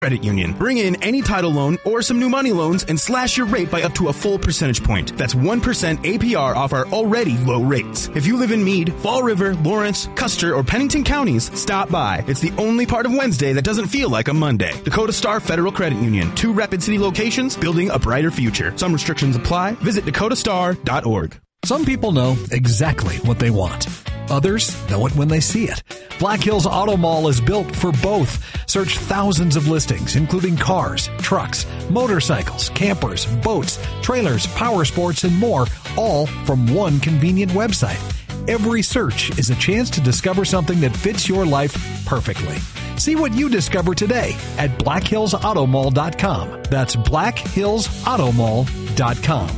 Credit Union. Bring in any title loan or some new money loans and slash your rate by up to a full percentage point. That's 1% APR off our already low rates. If you live in Meade, Fall River, Lawrence, Custer, or Pennington counties, stop by. It's the only part of Wednesday that doesn't feel like a Monday. Dakota Star Federal Credit Union. 2 Rapid City locations, building a brighter future. Some restrictions apply. Visit dakotastar.org. Some people know exactly what they want. Others know it when they see it. Black Hills Auto Mall is built for both. Search thousands of listings, including cars, trucks, motorcycles, campers, boats, trailers, power sports, and more, all from one convenient website. Every search is a chance to discover something that fits your life perfectly. See what you discover today at blackhillsautomall.com. That's blackhillsautomall.com.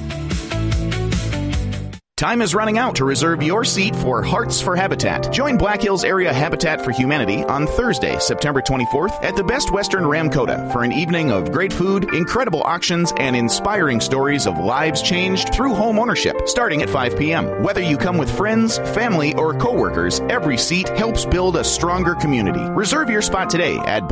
Time is running out to reserve your seat for Hearts for Habitat. Join Black Hills Area Habitat for Humanity on Thursday, September 24th at the Best Western Ramkota for an evening of great food, incredible auctions, and inspiring stories of lives changed through home ownership, starting at 5 p.m. Whether you come with friends, family, or coworkers, every seat helps build a stronger community. Reserve your spot today at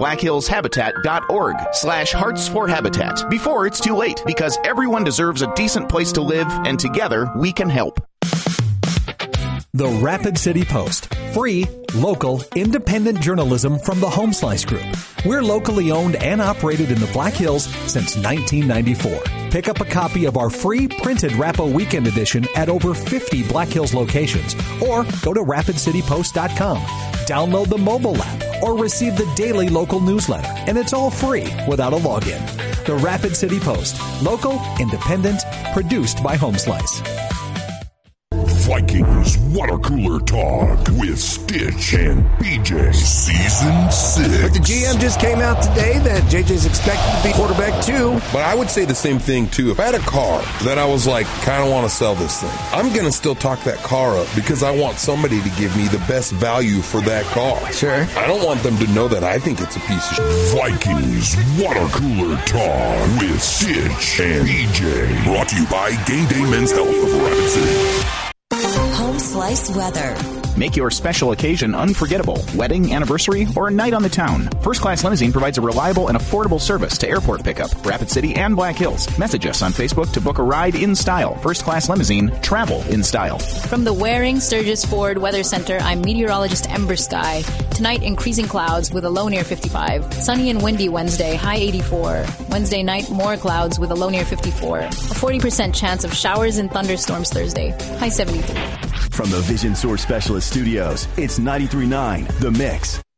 blackhillshabitat.org/heartsforhabitat before it's too late, because everyone deserves a decent place to live, and together we can help. The Rapid City Post. Free, local, independent journalism from the Home Slice Group. We're locally owned and operated in the Black Hills since 1994. Pick up a copy of our free printed Rappo Weekend Edition at over 50 Black Hills locations, or go to rapidcitypost.com. Download the mobile app or receive the daily local newsletter, and it's all free without a login. The Rapid City Post. Local, independent, produced by Home Slice. Vikings Water Cooler Talk with Stitch and BJ. Season 6. But the GM just came out today that JJ's expected to be quarterback too. But I would say the same thing too. If I had a car that I was like, kind of want to sell this thing, I'm going to still talk that car up because I want somebody to give me the best value for that car. Sure. I don't want them to know that I think it's a piece of shit. Vikings Water Cooler Talk with Stitch and BJ. Brought to you by Game Day Men's Health of Rapid City. Home Slice weather. Make your special occasion unforgettable. Wedding, anniversary, or a night on the town. First Class Limousine provides a reliable and affordable service to airport pickup, Rapid City, and Black Hills. Message us on Facebook to book a ride in style. First Class Limousine, travel in style. From the Waring Sturgis Ford Weather Center, I'm meteorologist Ember Sky. Tonight, increasing clouds with a low near 55. Sunny and windy Wednesday, high 84. Wednesday night, more clouds with a low near 54. A 40% chance of showers and thunderstorms Thursday, high 73. From the Vision Source Specialist Studios, it's 93.9 The Mix.